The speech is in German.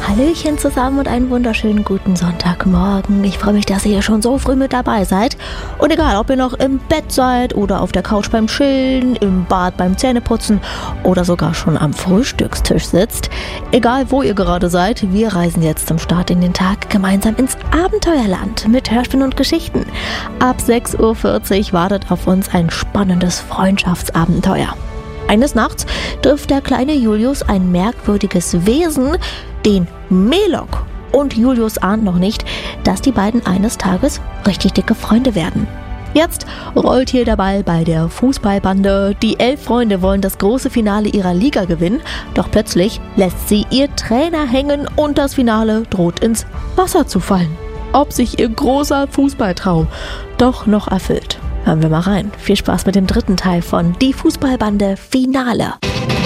Hallöchen zusammen und einen wunderschönen guten Sonntagmorgen. Ich freue mich, dass ihr hier schon so früh mit dabei seid. Und egal, ob ihr noch im Bett seid oder auf der Couch beim Chillen, im Bad beim Zähneputzen oder sogar schon am Frühstückstisch sitzt, egal wo ihr gerade seid, wir reisen jetzt zum Start in den Tag gemeinsam ins Abenteuerland mit Hörspielen und Geschichten. Ab 6:40 Uhr wartet auf uns ein spannendes Freundschaftsabenteuer. Eines Nachts trifft der kleine Julius ein merkwürdiges Wesen, den Melok. Und Julius ahnt noch nicht, dass die beiden eines Tages richtig dicke Freunde werden. Jetzt rollt hier der Ball bei der Fußballbande. Die 11 Freunde wollen das große Finale ihrer Liga gewinnen, doch plötzlich lässt sie ihr Trainer hängen und das Finale droht ins Wasser zu fallen. Ob sich ihr großer Fußballtraum doch noch erfüllt. Hören wir mal rein. Viel Spaß mit dem dritten Teil von Die Fußballbande Finale.